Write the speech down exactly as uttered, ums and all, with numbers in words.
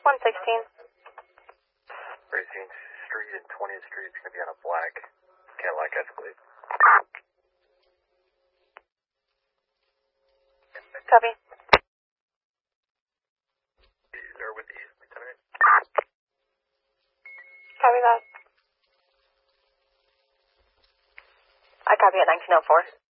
one sixteen. thirteenth Street and twentieth Street is going to be on a black Cadillac Escalade. Copy. Or with the Lieutenant. Copy that. I copy at nineteen oh four.